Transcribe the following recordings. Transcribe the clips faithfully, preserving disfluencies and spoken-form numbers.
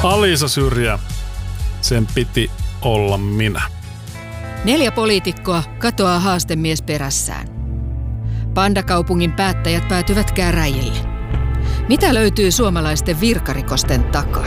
Alisa Syrjä, sen piti olla minä. Neljä poliitikkoa katoaa haastemies perässään. Pandakaupungin päättäjät päätyvät käräjille. Mitä löytyy suomalaisten virkarikosten takaa?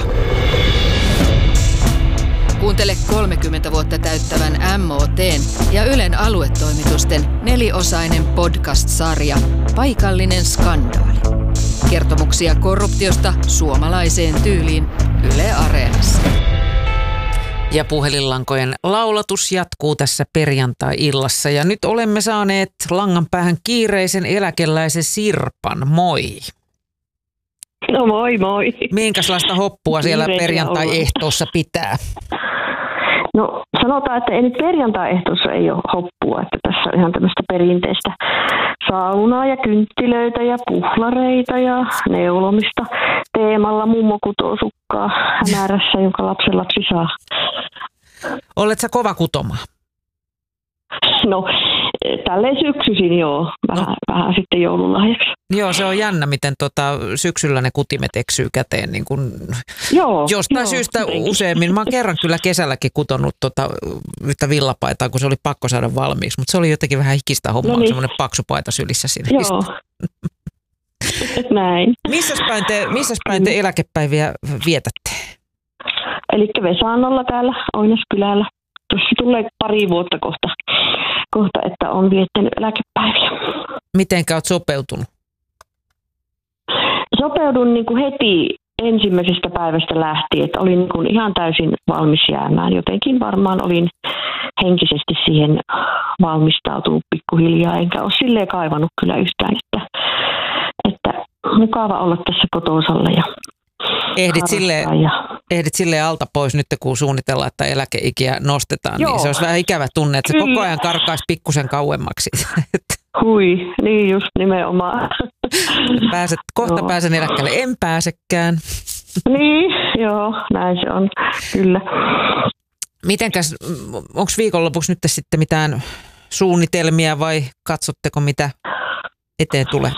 Kuuntele kolmekymmentä vuotta täyttävän M O T:n ja Ylen aluetoimitusten neliosainen podcast-sarja Paikallinen skandaali. Kertomuksia korruptiosta suomalaiseen tyyliin Yle Areenassa. Ja puhelinlankojen laulatus jatkuu tässä perjantai-illassa. Ja nyt olemme saaneet langan päähän kiireisen eläkeläisen Sirpan. Moi. No moi moi. Minkälaista hoppua siellä perjantai-ehtoossa pitää? No sanotaan, että ei nyt perjantai-ehtoossa ei ole hoppua, että tässä on ihan tämmöistä perinteistä saunaa ja kynttilöitä ja puhlareita ja neulomista teemalla mummo kutoo sukkaa hämärässä, jonka lapsen lapsi saa. Olet sä kova kutomaan? No tälleen syksyisin joo, vähän, no. vähän sitten joululahjaksi. Joo, se on jännä, miten tota, syksyllä ne kutimet eksyy käteen niin kun joo, jostain joo, syystä jotenkin. Useammin. Mä oon kerran kyllä kesälläkin kutonut tota, yhtä villapaitaa, kun se oli pakko saada valmiiksi, mutta se oli jotenkin vähän hikistä hommaa, no niin. Semmoinen paksu paita sylissä siinä. Joo, näin. Missäs päin te, missäs päin te eläkepäiviä vietätte? Elikkä Vesannolla täällä Oinaskylällä. Tuossa tulee pari vuotta kohta, kohta että on viettänyt eläkepäiviä. Mitenkä olet sopeutunut? Sopeudun niin kuin heti ensimmäisestä päivästä lähtien, että olin niin kuin ihan täysin valmis jäämään. Jotenkin varmaan olin henkisesti siihen valmistautunut pikkuhiljaa, enkä ole silleen kaivannut kyllä yhtään, että, että mukava olla tässä kotosalla ja Ehdit silleen, ja... ehdit silleen alta pois nyt, kun suunnitellaan, että eläkeikiä nostetaan, Joo. Niin se olisi vähän ikävä tunne, että se Kyllä. koko ajan karkaisi pikkusen kauemmaksi. Hui, niin just nimenomaan. Pääset, kohta joo. Pääsen eläkkeelle, en pääsekään. Niin, joo, näin se on, kyllä. Mitenkäs, onko viikonlopuksi nyt sitten mitään suunnitelmia vai katsotteko mitä eteen tulee?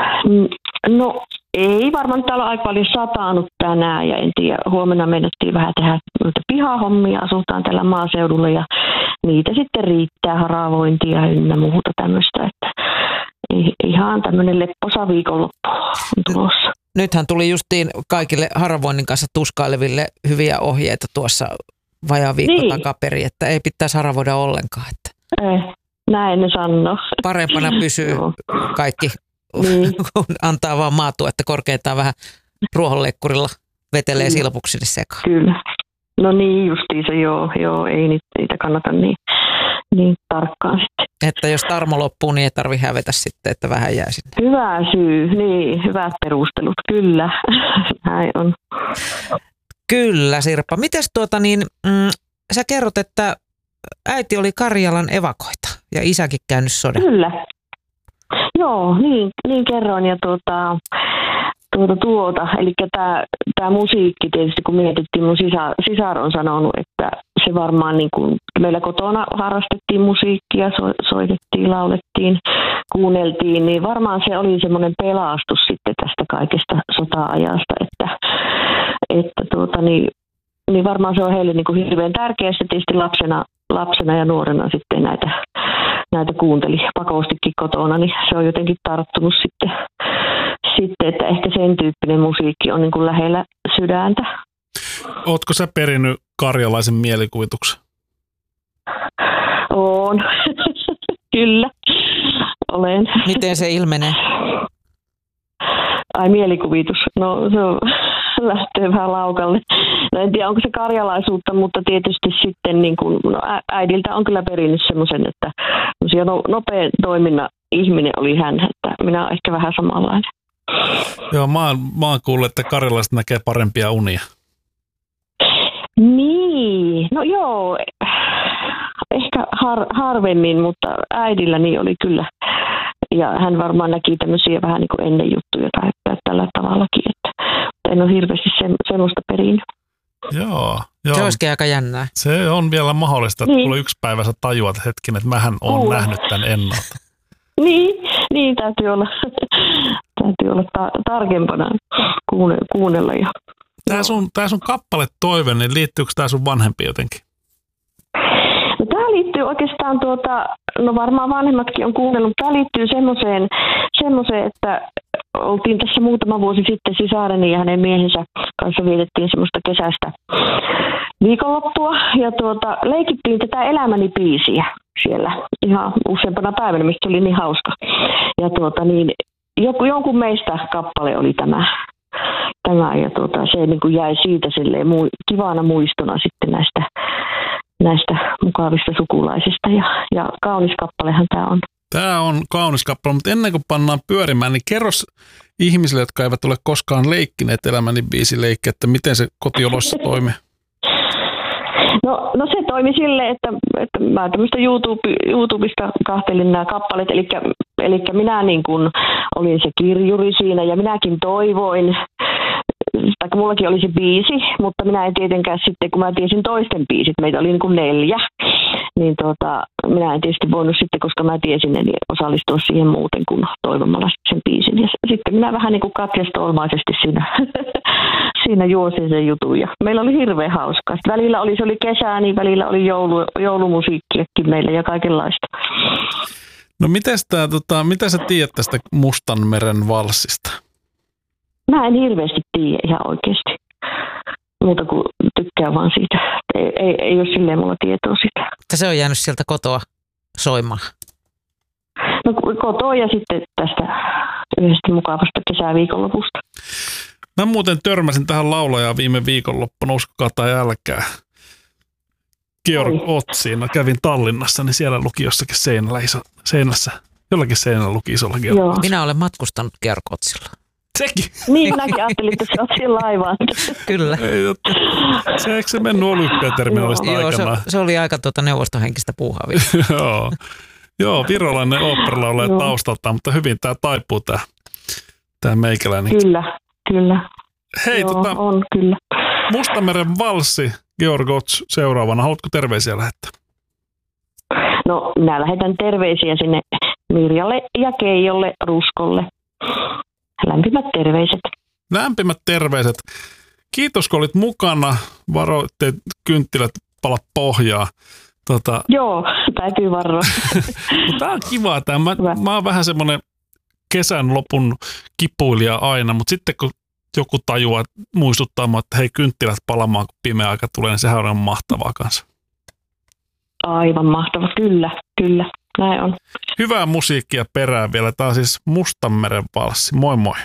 No ei varmaan, täällä on aika paljon sataanut tänään ja en tiedä, huomenna mennettiin vähän tehdä pihahommia, asutaan tällä maaseudulla ja niitä sitten riittää haravointia ynnä muuta tämmöistä, että ihan tämmöinen lepposa viikonloppu on tulossa. Nythän tuli justiin kaikille haravoinnin kanssa tuskaileville hyviä ohjeita tuossa vajaa viikko niin. Takaperin, että ei pitäisi haravoida ollenkaan. Että eh, näin ne sanoo. Parempana pysyy kaikki. Niin. Antaa vaan maatua, että korkeintaan vähän ruohonleikkurilla vetelee mm. silpuksille sekaan. Kyllä. No niin, justiinsa joo, joo ei niitä kannata niin, niin tarkkaan sitten. Että jos tarmo loppuu, niin ei tarvitse hävetä sitten, että vähän jää sinne. Hyvä syy, niin, hyvät perustelut, kyllä, näin on. Kyllä, Sirpa. Mites tuota niin, mm, sä kerrot, että äiti oli Karjalan evakoita ja isäkin käynyt sodan. Kyllä. Joo, niin, niin kerroin ja tuota, tuota, tuota. Eli tämä musiikki tietysti, kun mietittiin, mun sisar, sisar on sanonut, että se varmaan niin kuin, meillä kotona harrastettiin musiikkia, so, soitettiin, laulettiin, kuunneltiin, niin varmaan se oli semmoinen pelastus sitten tästä kaikesta sota-ajasta, että, että tuota, niin, niin varmaan se on heille niin kuin hirveän tärkeää, tietysti lapsena, lapsena ja nuorena sitten näitä näitä kuunteli pakostikin kotona, niin se on jotenkin tarttunut sitten, sitten että ehkä sen tyyppinen musiikki on niin kuin lähellä sydäntä. Ootko sä perinnyt karjalaisen mielikuvituksen? Oon. Kyllä, olen. Miten se ilmenee? Ai mielikuvitus, no se on, lähtee vähän laukalle. No en tiedä, onko se karjalaisuutta, mutta tietysti sitten niin kuin, no äidiltä on kyllä perinnyt semmoisen, että no, nopea toiminnan ihminen oli hän, että minä olen ehkä vähän samanlainen. Joo, mä oon, mä oon kuullut, että karjalaiset näkee parempia unia. Niin, no joo, ehkä har, harvemmin, mutta äidilläni oli kyllä. Ja hän varmaan näki tämmöisiä vähän niin kuin ennen juttuja tai tällä tavallakin, että en ole hirveästi se, semmoista perinnyt. Joo, joo. Se olisikin aika jännää. Se on vielä mahdollista, että niin. Kun yksi päivä sä tajuat hetken, että mähän oon Kuule. nähnyt tämän ennalta. Niin, niin täytyy olla, täytyy olla ta- tarkempana kuunnella. Ja, Tämä sun, tää sun kappale toive, niin liittyykö tämä sun vanhempi jotenkin? No, tämä liittyy oikeastaan, tuota, no varmaan vanhemmatkin on kuunnellut, tämä liittyy semmoiseen, semmoiseen, että oltiin tässä muutama vuosi sitten sisareni ja hänen miehensä kanssa vietettiin semmoista kesästä viikonloppua ja tuota, leikittiin tätä Elämäni biisiä siellä ihan useampana päivänä, mistä oli niin hauska. Ja tuota, niin, joku, jonkun meistä kappale oli tämä, tämä ja tuota, se niin kuin jäi siitä silleen, mu, kivana muistona sitten näistä, näistä mukavista sukulaisista ja, ja kaunis kappalehan tämä on. Tämä on kaunis kappale, mutta ennen kuin pannaan pyörimään, niin kerros ihmisille, jotka eivät ole koskaan leikkineet Elämäni biisi leikkiä, että miten se kotiolossa toimii. No, no se toimi silleen, että, että mä tämmöistä YouTube, YouTubesta kahtelin nämä kappaleet, eli, eli minä niin kuin olin se kirjuri siinä ja minäkin toivoin, tai mullakin oli se biisi, mutta minä en tietenkään sitten, kun mä tiesin toisten biisit, meitä oli niin kuin neljä, niin tota, minä en tietysti voinut sitten, koska mä tiesin, niin osallistua siihen muuten kuin toivomalla sen biisin. Ja sitten minä vähän niin kuin katjastolmaisesti siinä, siinä juosin sen jutun. Ja meillä oli hirveän hauskaa. Sitten välillä oli, se oli kesää, niin välillä oli joulu, joulumusiikkiakin meillä ja kaikenlaista. No mites tää, tota, mitä sä tiedät tästä Mustanmeren valssista? Mä en hirveästi tiedä ihan oikeasti. Muuta kuin tykkään vaan siitä. Ei, ei, ei ole silleen mulla tietoa sitä. Että se on jäänyt sieltä kotoa soimaan. No kotoa ja sitten tästä yhdestä mukavasta kesäviikonlopusta. Mä muuten törmäsin tähän laulajaan viime viikonloppuna, uskokaa tai älkää. Georg Otsiin. Mä kävin Tallinnassa, niin siellä luki jossakin seinällä iso, seinässä. Jollakin seinällä luki isolla Georg Ots. Minä olen matkustanut Georg Otsilla. Sekin. Niin, minäkin ajattelin, että sä oot siinä laivaan. Kyllä. Ei, se eikö se mennyt Olympiaterminaalista aikanaan? Se, se oli aika tuota neuvostohenkistä puuhaa. Joo. Joo, virolainen oopperalaulaja taustalta, mutta hyvin tämä taipuu tämä, tämä meikäläinen. Kyllä, kyllä. Hei, Joo, tota, on kyllä. Mustanmeren valssi, Georg Ots seuraavana. Haluatko terveisiä lähettää? No, minä lähetän terveisiä sinne Mirjalle ja Keijolle, Ruskolle. Lämpimät terveiset. Lämpimät terveiset. Kiitos, kun olit mukana. Varo, ettei kynttilät pala pohjaa. Tota, Joo, täytyy varoa. Tämä on kiva. Tämä. Mä, mä oon vähän semmoinen kesän lopun kipuilija aina, mutta sitten kun joku tajuaa muistuttaa, että hei, kynttilät palamaan, kun pimeä aika tulee, niin sehän on mahtavaa kanssa. Aivan mahtava. Kyllä, kyllä. Näin on. Hyvää musiikkia perään vielä. Tämä on siis Mustanmeren valssi. Moi moi.